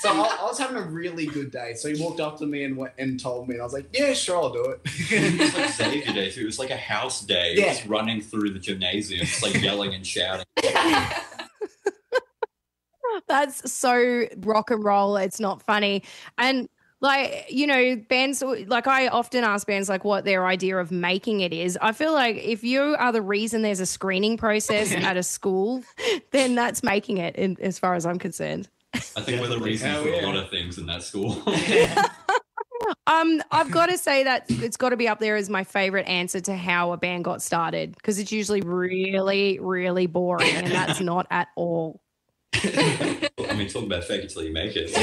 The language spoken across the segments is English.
So I was having a really good day. So he walked up to me and told me, and I was like, yeah, sure, I'll do it. It was like Xavier Day too. It was like a house day. Yeah. Just running through the gymnasium, just like yelling and shouting. That's so rock and roll. It's not funny. And like, you know, bands, like I often ask bands like what their idea of making it is. I feel like if you are the reason there's a screening process at a school, then that's making it as far as I'm concerned. I think we're the reason for a lot of things in that school. I've got to say that it's got to be up there as my favorite answer to how a band got started, because it's usually really, really boring, and that's not at all. I mean, talk about fake it till you make it.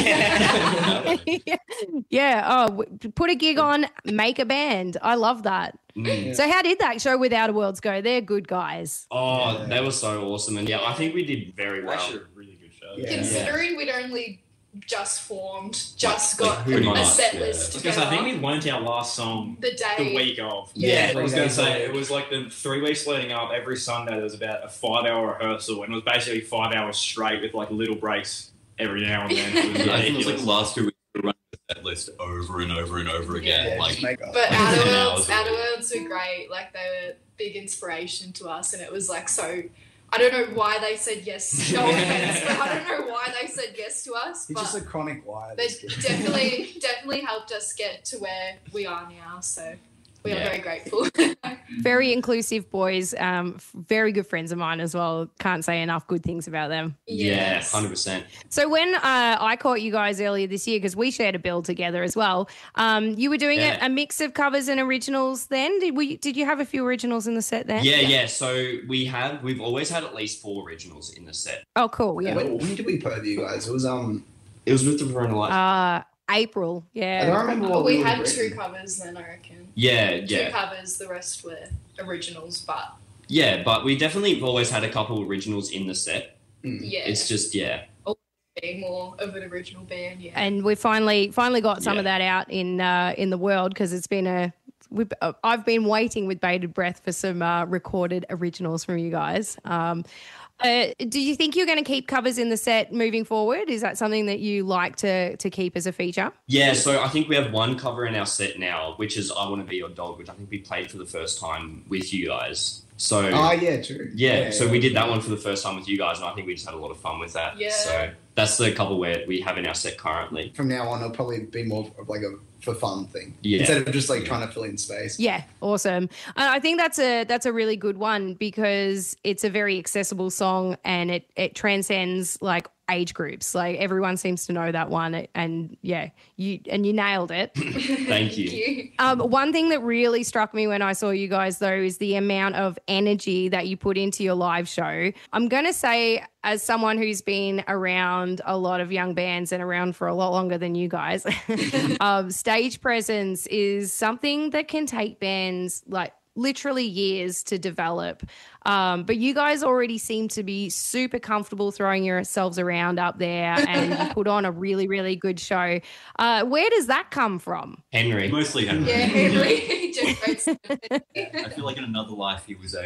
Yeah. Oh, put a gig on, make a band. I love that. So how did that show with Outer Worlds go? They're good guys. Oh, they were so awesome. And yeah, I think we did very well. Actually, a really good show. Yeah. Considering we'd only just formed, just got pretty a much, set yeah. list Because together. I think we learnt our last song the day. the week of. Yeah. I was going to say, it was like the 3 weeks leading up. Every Sunday there was about a 5-hour rehearsal, and it was basically 5 hours straight with like little breaks every now and then. It was I think it was like ridiculous. the last 2 weeks we were running the set list over and over and over again. Yeah, like just make up. But 10 hours Outer a week. Worlds were great. Like, they were big inspiration to us, and it was like so. I don't know why they said yes. No offense, but I don't know why they said yes to us. He's But just a chronic liar. they this kid. definitely helped us get to where we are now. So we are Yeah. very grateful. Very inclusive boys. Very good friends of mine as well. Can't say enough good things about them. Yeah, 100%. So when I caught you guys earlier this year, because we shared a bill together as well, you were doing Yeah. a mix of covers and originals then? Did you have a few originals in the set there? Yeah. So we've always had at least 4 originals in the set. Oh, cool. Yeah. When did we play with you guys? It was It was with the Verona Lights. April. I Yeah. don't remember what we were had written. 2 covers then, I reckon. Yeah. 2 covers, the rest were originals, but Yeah, but we definitely have always had a couple originals in the set. yeah, It's just, being more of an original band, yeah. And we finally got some Yeah. of that out in the world, because it's been I've been waiting with bated breath for some recorded originals from you guys. Do you think you're going to keep covers in the set moving forward? Is that something that you like to keep as a feature? Yeah, so I think we have one cover in our set now, which is I Want to Be Your Dog, which I think we played for the first time with you guys. So Oh, yeah, true. so we did that one for the first time with you guys, and I think we just had a lot of fun with that. Yeah. So that's the cover where we have in our set currently. From now on, it'll probably be more of like a for fun thing. Yeah. Instead of just like trying to fill in space. Yeah, awesome. I think that's a really good one, because it's a very accessible song, and it transcends like age groups. Like everyone seems to know that one, and yeah, you nailed it. Thank you. One thing that really struck me when I saw you guys, though, is the amount of energy that you put into your live show. I'm going to say, as someone who's been around a lot of young bands and around for a lot longer than you guys, stage presence is something that can take bands like literally years to develop. But you guys already seem to be super comfortable throwing yourselves around up there, and you put on a really, really good show. Where does that come from? Henry. Mostly Henry. Yeah, Henry. Jeff Bates. I feel like in another life he was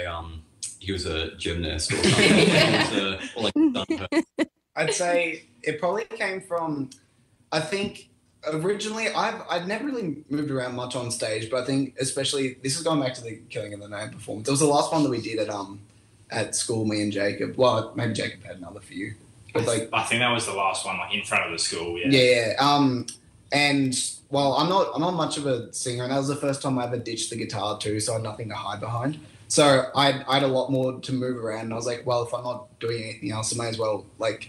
a gymnast or something. Or like a stunt person. I'd say it probably came from, I think originally I'd never really moved around much on stage, but I think especially, this is going back to the Killing of the Name performance. It was the last one that we did at school, me and Jacob. Well, maybe Jacob had another few. But like, I think that was the last one, like in front of the school. Yeah. yeah. And well, I'm not much of a singer, and that was the first time I ever ditched the guitar too, so I had nothing to hide behind. So I had a lot more to move around, and I was like, well, if I'm not doing anything else, I may as well like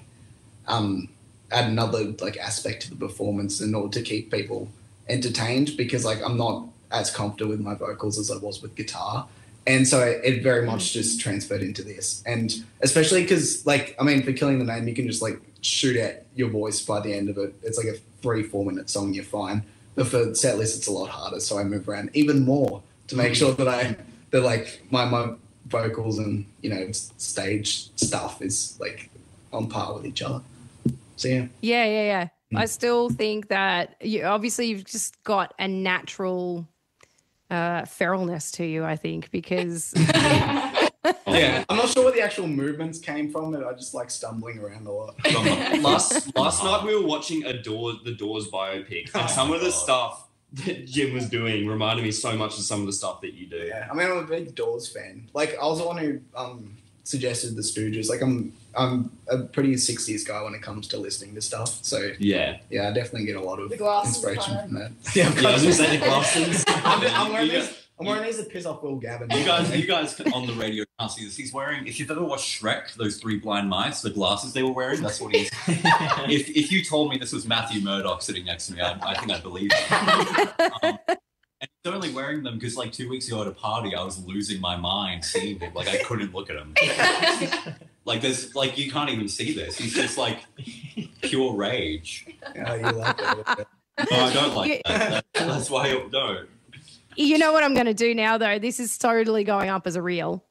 add another like aspect to the performance in order to keep people entertained, because like I'm not as comfortable with my vocals as I was with guitar. And so it very much just transferred into this. And especially because, like, I mean, for Killing the Name, you can just, like, shoot out your voice by the end of it. It's like a 3-4 minute song and you're fine. But for set lists, it's a lot harder. So I move around even more to make sure that my vocals and, you know, stage stuff is, like, on par with each other. So, yeah. Yeah. I still think that you've just got a natural feralness to you, I think, because Yeah, I'm not sure where the actual movements came from, but I just like stumbling around a lot. Last night we were watching the Doors biopic, and some of the stuff that Jim was doing reminded me so much of some of the stuff that you do. Yeah, I mean, I'm a big Doors fan. Like, I was the one who suggested the Stooges. Like, I'm a pretty 60s guy when it comes to listening to stuff. So Yeah. yeah, I definitely get a lot of The glasses inspiration are from that. Yeah, I was gonna say the glasses. I'm wearing these to piss off Will Gavin. You guys on the radio can't see this. He's wearing, if you've ever watched Shrek, those three blind mice, the glasses they were wearing, that's what he's. if you told me this was Matthew Murdoch sitting next to me, I think I'd believe it. And he's only wearing them because like 2 weeks ago at a party, I was losing my mind seeing him. Like I couldn't look at him. Like there's like you can't even see this. He's just like pure rage. Oh, you like that? No, I don't like that. That's why I don't. You know what I'm going to do now, though? This is totally going up as a reel.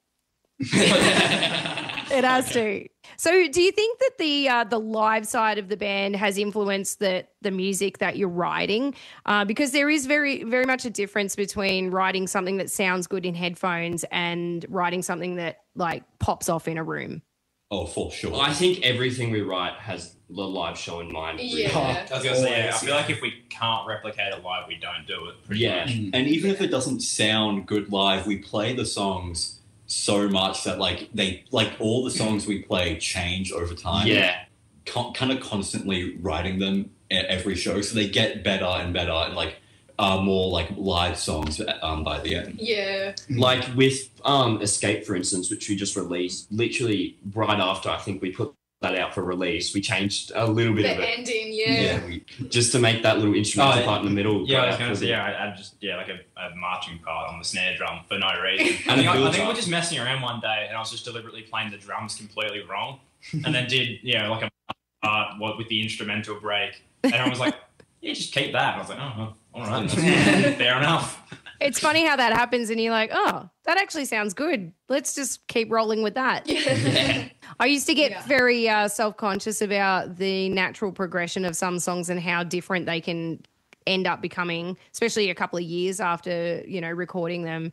It has to. So do you think that the live side of the band has influenced the music that you're writing? Because there is very, very much a difference between writing something that sounds good in headphones and writing something that like pops off in a room. Oh, for sure. I think everything we write has the live show in mind. Yeah. I was gonna say, I feel like if we can't replicate it live, we don't do it. Pretty Yeah. much. And even if it doesn't sound good live, we play the songs so much that like all the songs we play change over time. Yeah. Kind of constantly writing them at every show, so they get better and better and like more like live songs by the end. Yeah. Like with Escape, for instance, which we just released, literally right after I think we put that out for release, we changed a little bit The of it ending, yeah. just to make that little instrumental part in the middle. Yeah, I was go going out to say, for I just, like a marching part on the snare drum for no reason. And it I builds think up. we're just messing around one day and I was just deliberately playing the drums completely wrong and then did, like a part with the instrumental break. And I was like, yeah, just keep that. And I was like, oh, all right, that's fair enough. It's funny how that happens and you're like, oh, that actually sounds good. Let's just keep rolling with that. Yeah. I used to get Yeah. very self-conscious about the natural progression of some songs and how different they can end up becoming, especially a couple of years after, recording them,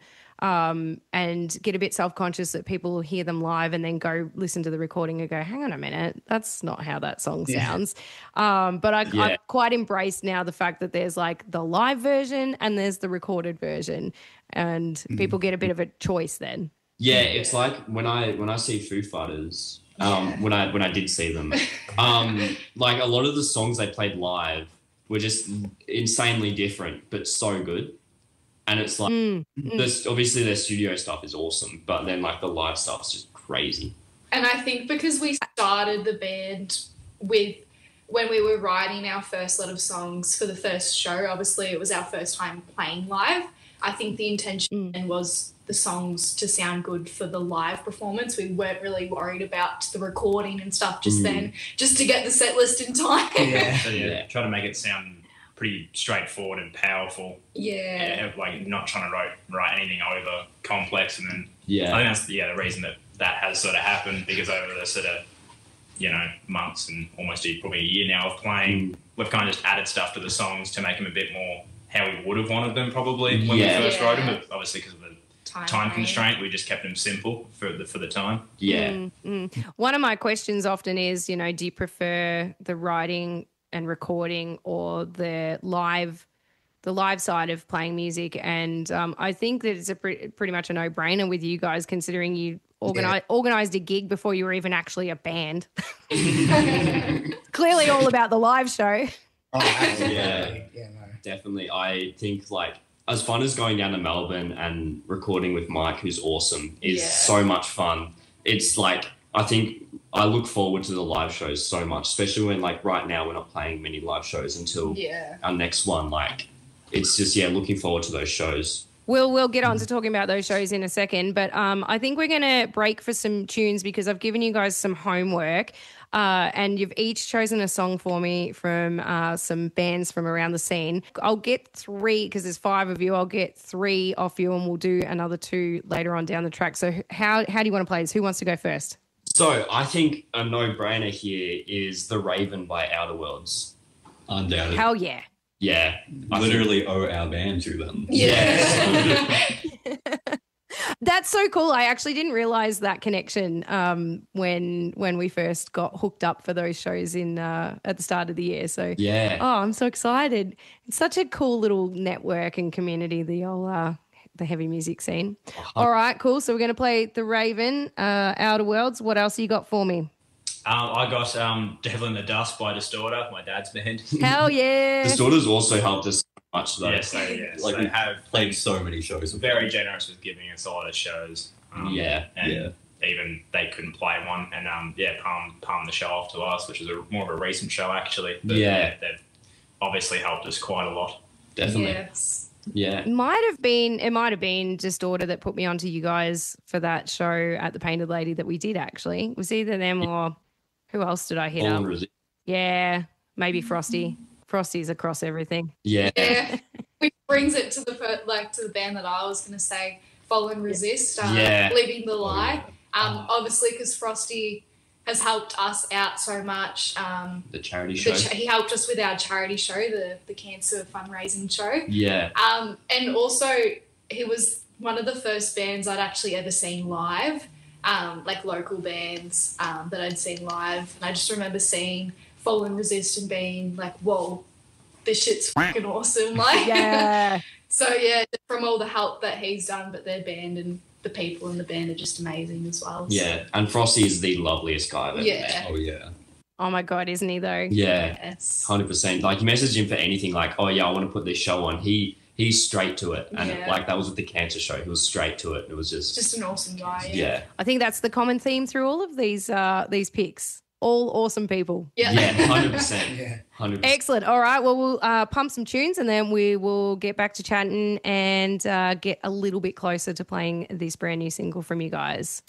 and get a bit self-conscious that people will hear them live and then go listen to the recording and go, hang on a minute, that's not how that song sounds. But I've quite embraced now the fact that there's like the live version and there's the recorded version, and people get a bit of a choice then. Yeah, it's like when I see Foo Fighters, when I did see them, like a lot of the songs they played live were just insanely different, but so good. And it's like, obviously their studio stuff is awesome, but then like the live stuff's just crazy. And I think because we started the band when we were writing our first lot of songs for the first show, obviously it was our first time playing live. I think the intention was the songs to sound good for the live performance. We weren't really worried about the recording and stuff just then, just to get the set list in time. So try to make it sound pretty straightforward and powerful. Yeah. Like not trying to write anything over complex, and then Yeah. I think that's the reason that has sort of happened, because over the sort of months and almost probably a year now of playing, we've kind of just added stuff to the songs to make them a bit more how we would have wanted them probably when we first wrote them, but obviously because of the time constraint, we just kept them simple for the time. Yeah. One of my questions often is, do you prefer the writing and recording or the live side of playing music? And I think that it's a pretty much a no-brainer with you guys, considering you organized a gig before you were even actually a band. Clearly all about the live show. Oh, absolutely. Yeah. Yeah, no. Definitely. I think like as fun as going down to Melbourne and recording with Mike, who's awesome, is so much fun. It's like, I think I look forward to the live shows so much, especially when like right now we're not playing many live shows until our next one. Like it's just, looking forward to those shows. We'll get on to talking about those shows in a second, but I think we're going to break for some tunes because I've given you guys some homework, and you've each chosen a song for me from some bands from around the scene. I'll get 3 because there's 5 of you. I'll get 3 off you and we'll do another 2 later on down the track. So how do you want to play this? Who wants to go first? So I think a no-brainer here is The Raven by Outer Worlds. Undoubtedly. Hell yeah. Yeah. Literally owe our band to them. Yeah. That's so cool. I actually didn't realize that connection when we first got hooked up for those shows at the start of the year. So Yeah. oh, I'm so excited. It's such a cool little network and community, the heavy music scene. All right, cool. So we're going to play The Raven, Outer Worlds. What else you got for me? I got Devil in the Dust by Distorter, my dad's band. Hell yeah. Distorter's also helped us so much though. Yes, Like they we have played so many shows. with very them. generous with giving us a lot of shows. And yeah. even they couldn't play one, and palmed the show off to us, which is more of a recent show actually. But Yeah. they've obviously helped us quite a lot. Definitely. Yes. Yeah. It might have been Distorter that put me onto you guys for that show at the Painted Lady that we did actually. It was either them or who else did I hit All up? in resist. Yeah, maybe Frosty. Frosty's across everything. Yeah. Yeah. Which brings it to the band that I was going to say, Follow and Resist, Yeah. Living the Lie. Obviously, because Frosty has helped us out so much. The charity show. He helped us with our charity show, the cancer fundraising show. Yeah. And also, he was one of the first bands I'd actually ever seen live, like local bands that I'd seen live. And I just remember seeing Fall and Resist and being like, whoa, this shit's fucking awesome. Like, Yeah. So, yeah, from all the help that he's done, but their band and the people in the band are just amazing as well. So, Yeah. And Frosty is the loveliest guy I've ever met. Yeah. Oh yeah. Oh my God, isn't he though? Yeah. Yes. 100%. Like, you message him for anything, like, oh yeah, I want to put this show on. He's straight to it. And Yeah. like, that was with the cancer show. He was straight to it. It was Just an awesome guy. yeah. I think that's the common theme through all of these picks. All awesome people. Yeah. Yeah, 100%. Yeah. 100%. Excellent. All right. Well, we'll pump some tunes and then we will get back to chatting and get a little bit closer to playing this brand new single from you guys.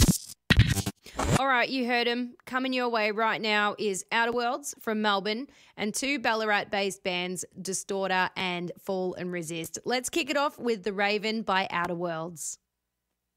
All right, you heard him. Coming your way right now is Outer Worlds from Melbourne and two Ballarat-based bands, Distorter and Fall and Resist. Let's kick it off with The Raven by Outer Worlds.